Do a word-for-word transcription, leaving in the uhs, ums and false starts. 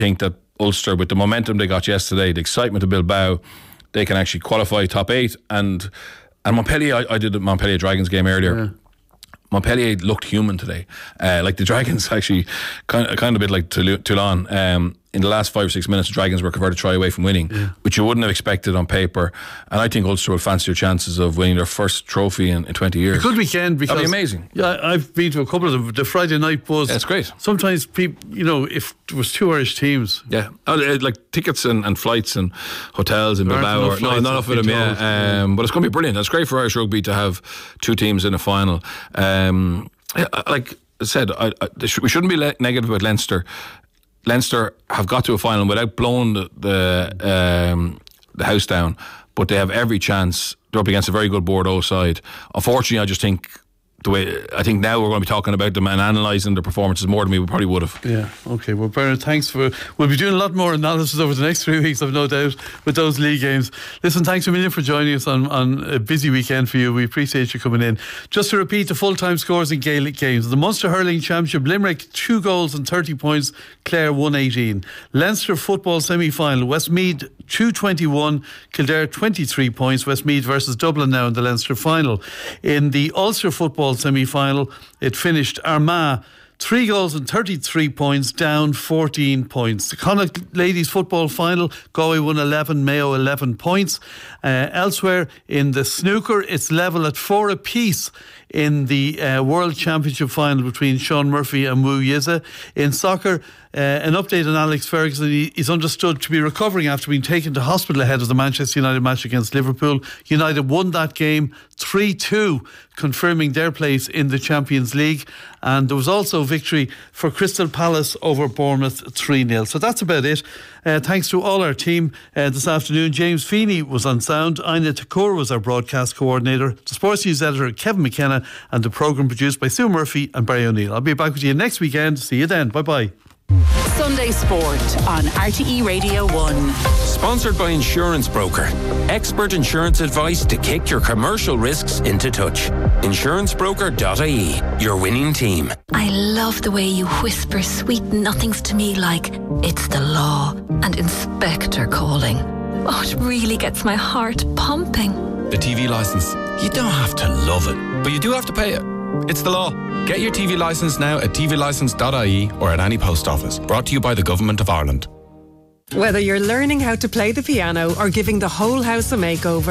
think that Ulster, with the momentum they got yesterday, the excitement of Bilbao, they can actually qualify top eight. And and Montpellier, I, I did the Montpellier Dragons game earlier. Yeah. Montpellier looked human today. Uh, like the Dragons actually, kind of, kind of a bit like Toulon. Um, in the last five or six minutes, the Dragons were converted a try away from winning, yeah. which you wouldn't have expected on paper. And I think Ulster will fancy their chances of winning their first trophy in, in twenty years. A good weekend, because that'd be amazing. Yeah, I've been to a couple of them. The Friday night was. That's yeah, great. Sometimes people, you know, if there was two Irish teams, yeah, oh, like tickets and, and flights and hotels in Bilbao, or no, not enough of them. Yeah, um, yeah, but it's going to be brilliant. It's great for Irish rugby to have two teams in a final. Um, like I said, I, I, we shouldn't be le- negative about Leinster. Leinster have got to a final without blowing the the, um, the house down, but they have every chance. They're up against a very good Bordeaux side. Unfortunately, I just think the way I think now we're going to be talking about them and analysing their performances more than we probably would have. Yeah, okay. Well, Bernard, thanks for. We'll be doing a lot more analysis over the next three weeks, I've no doubt, with those league games. Listen, thanks a million for joining us on, on a busy weekend for you. We appreciate you coming in. Just to repeat the full-time scores in Gaelic games: the Munster Hurling Championship, Limerick two goals and thirty points, Clare one eighteen. Leinster Football Semi-Final, Westmeath two twenty-one, Kildare twenty-three points. Westmeath versus Dublin now in the Leinster final. In the Ulster Football Semi-Final, it finished Armagh three goals and thirty-three points, down fourteen points. The Connacht Ladies Football Final, Galway won eleven, Mayo eleven points. Uh, elsewhere in the snooker, it's level at four apiece in the uh, World Championship final between Sean Murphy and Wu Yiza. In soccer, uh, an update on Alex Ferguson. He is understood to be recovering after being taken to hospital ahead of the Manchester United match against Liverpool. United won that game three two, confirming their place in the Champions League. And there was also victory for Crystal Palace over Bournemouth three nil. So that's about it. Uh, thanks to all our team uh, this afternoon. James Feeney was on sound. Aina Takur was our broadcast coordinator. The sports news editor, Kevin McKenna, and the programme produced by Sue Murphy and Barry O'Neill. I'll be back with you next weekend. See you then. Bye-bye. Sunday Sport on R T E Radio one. Sponsored by Insurance Broker. Expert insurance advice to kick your commercial risks into touch. insurance broker dot I E. Your winning team. I love the way you whisper sweet nothings to me like it's the law and inspector calling. Oh, it really gets my heart pumping. The T V licence. You don't have to love it, but you do have to pay it. It's the law. Get your T V licence now at T V licence dot I E or at any post office. Brought to you by the Government of Ireland. Whether you're learning how to play the piano or giving the whole house a makeover,